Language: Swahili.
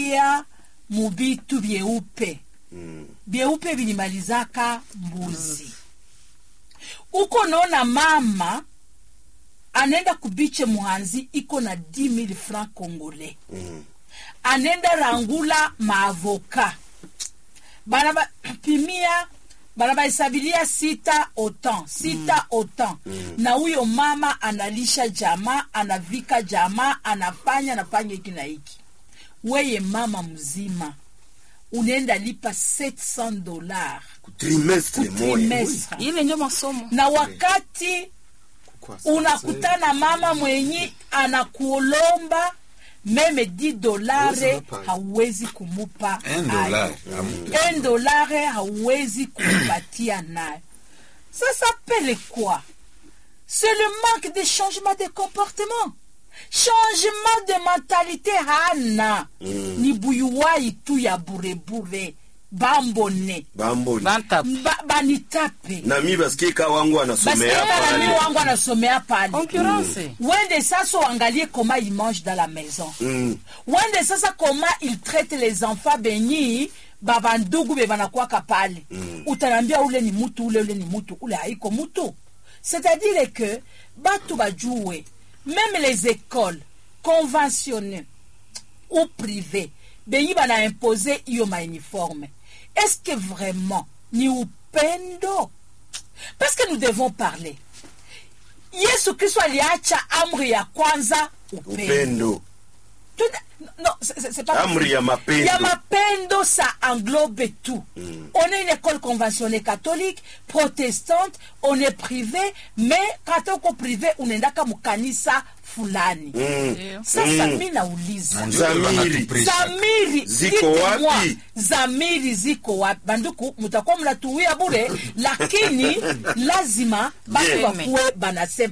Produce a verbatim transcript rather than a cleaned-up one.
banaingia mubitu byeupe. Mm. Byeupe bilimalizaka mbuzi. Mm. Uko naona mama anenda kubiche muhanzi iko na dix mille francs congolais. Mm. Anenda rangula maavoka. Banaba pimia banaba isabilia sita autant, sita mm. autant. Mm. Na huyo mama analisha jamaa, anavika jamaa, anafanya anafanya hiki na hiki. Weye mama mzima unaenda lipa sept cents dollars trimestre moja. Ile ndio masomo. Na wakati unakutana mama mwenye anakuolomba meme dix dollars hauwezi kumupa un dollar. un dollar hauwezi kumpatia naye. Ça s'appelle quoi? C'est le manque de changement de comportement. Changement de mentalité hana. Mm. Ni buyuwai tu ya burebure. Bambone. Bambone. Ba, banitape. Na mi baskika wangu anasomea pale. Na mi wangu anasomea pale. Concurrence. Mm. Wende sasa angalie comment il mange dans la maison. Mm. Wende sasa comment il traite les enfants benyi baba ndugu be banakuwa kapale. Mm. Utanambia ule ni mutu, ule ule ni mutu, ule haiko mutu. C'est-à-dire que batu bajouwe, même les écoles conventionnées ou privées, benyi bana imposer iyo ma uniforme. Est-ce que vraiment ni upendo? Parce que nous devons parler. Yesu Kristo aliacha amri ya kwanza upendo. Upendo. Non, c'est, c'est pas amri ya mapendo. Ya mapendo, ça englobe tout. Mm. On est une école conventionnée catholique, protestante, on est privé, mais quand on est privé, on est ndaka mukanisa fulani. Mm. Sasa mimi nauliza. Zamiri. Zamiri ziko wapi? Zamiri ziko wapi? Banduku mtakuwa mnatuwia bure, lakini lazima basi wakuwe banasema.